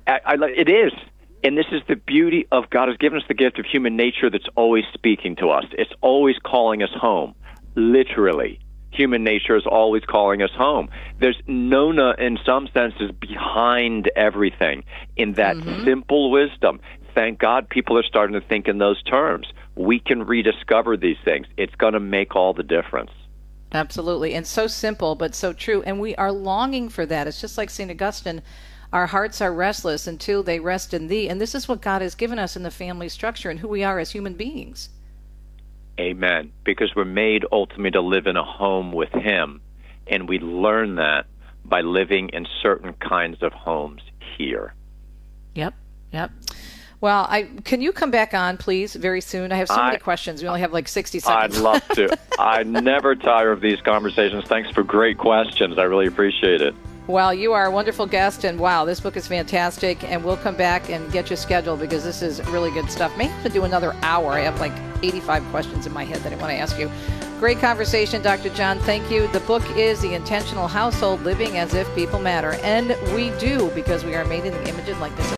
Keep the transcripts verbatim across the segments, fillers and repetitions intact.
I, I, it is. And this is the beauty of God has given us the gift of human nature that's always speaking to us. It's always calling us home, literally. Human nature is always calling us home. There's Nona, in some senses, behind everything in that mm-hmm. simple wisdom. Thank God people are starting to think in those terms. We can rediscover these things. It's going to make all the difference. Absolutely. And so simple, but so true. And we are longing for that. It's just like Saint Augustine. Our hearts are restless until they rest in thee. And this is what God has given us in the family structure and who we are as human beings. Amen. Because we're made ultimately to live in a home with him. And we learn that by living in certain kinds of homes here. Yep. Yep. Well, I can you come back on, please, very soon? I have so I, many questions. We only have like sixty seconds. I'd love to. I never tire of these conversations. Thanks for great questions. I really appreciate it. Well, you are a wonderful guest, and wow, this book is fantastic, and we'll come back and get you scheduled because this is really good stuff. May have to do another hour. I have like eighty-five questions in my head that I want to ask you. Great conversation, Doctor John. Thank you. The book is The Intentional Household, Living as If People Matter, and we do because we are made in the image and likeness.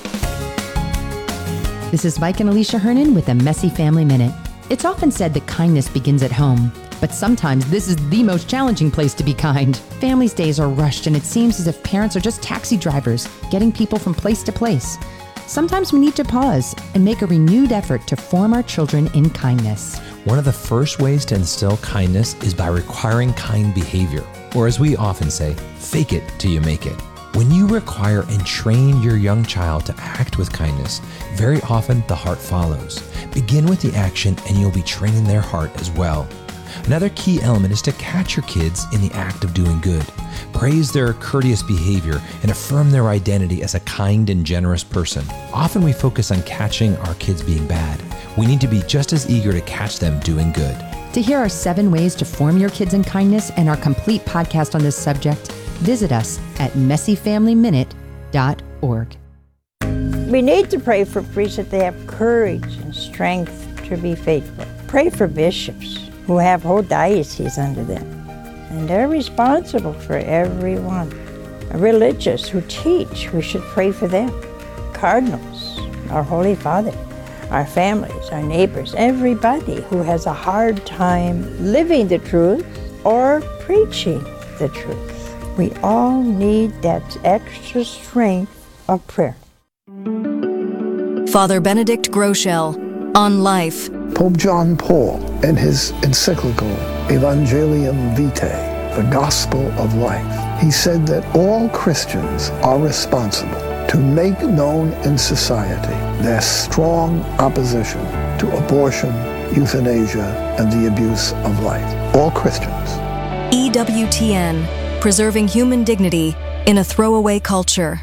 This is Mike and Alicia Hernon with a Messy Family Minute. It's often said that kindness begins at home, but sometimes this is the most challenging place to be kind. Families' days are rushed, and it seems as if parents are just taxi drivers, getting people from place to place. Sometimes we need to pause and make a renewed effort to form our children in kindness. One of the first ways to instill kindness is by requiring kind behavior, or as we often say, fake it till you make it. When you require and train your young child to act with kindness, very often the heart follows. Begin with the action and you'll be training their heart as well. Another key element is to catch your kids in the act of doing good. Praise their courteous behavior and affirm their identity as a kind and generous person. Often we focus on catching our kids being bad. We need to be just as eager to catch them doing good. To hear our seven ways to form your kids in kindness and our complete podcast on this subject, visit us at messy family minute dot org. We need to pray for priests that they have courage and strength to be faithful. Pray for bishops who have whole dioceses under them, and they're responsible for everyone. Religious who teach, we should pray for them. Cardinals, our Holy Father, our families, our neighbors, everybody who has a hard time living the truth or preaching the truth. We all need that extra strength of prayer. Father Benedict Groeschel on life. Pope John Paul, in his encyclical Evangelium Vitae, the Gospel of Life, he said that all Christians are responsible to make known in society their strong opposition to abortion, euthanasia, and the abuse of life. All Christians. E W T N, preserving human dignity in a throwaway culture.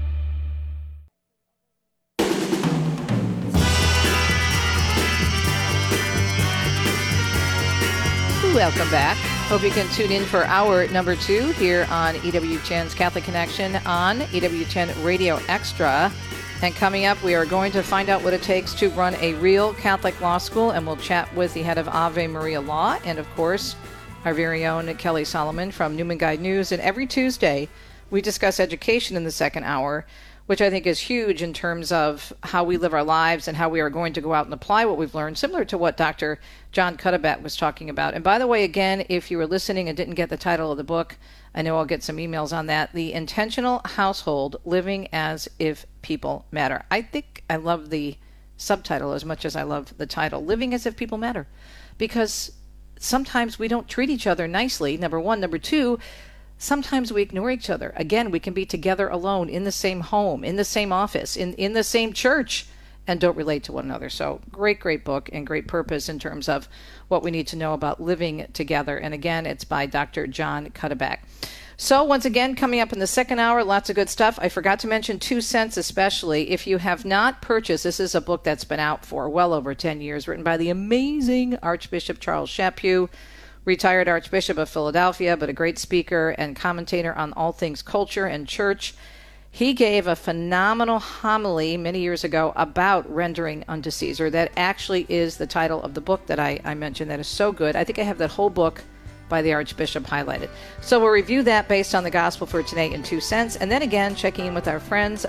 Welcome back. Hope you can tune in for hour number two here on E W T N's Catholic Connection on E W T N Radio Extra. And coming up, we are going to find out what it takes to run a real Catholic law school, and we'll chat with the head of Ave Maria Law, and of course, our very own Kelly Solomon from Newman Guide News. And every Tuesday, we discuss education in the second hour, which I think is huge in terms of how we live our lives and how we are going to go out and apply what we've learned, similar to what Doctor John Cuddeback was talking about. And by the way, again, if you were listening and didn't get the title of the book, I know I'll get some emails on that. The Intentional Household, Living as If People Matter. I think I love the subtitle as much as I love the title, Living as If People Matter, because sometimes we don't treat each other nicely, number one. Number two, sometimes we ignore each other. Again, we can be together alone in the same home, in the same office, in, in the same church, and don't relate to one another. So great, great book and great purpose in terms of what we need to know about living together. And again, it's by Doctor John Cuddeback. So once again, coming up in the second hour, lots of good stuff. I forgot to mention Two Cents especially. If you have not purchased, this is a book that's been out for well over ten years, written by the amazing Archbishop Charles Chaput, retired Archbishop of Philadelphia, but a great speaker and commentator on all things culture and church. He gave a phenomenal homily many years ago about rendering unto Caesar. That actually is the title of the book that I, I mentioned. That is so good. I think I have that whole book by the Archbishop highlighted. So we'll review that based on the gospel for today in Two Cents. And then again, checking in with our friends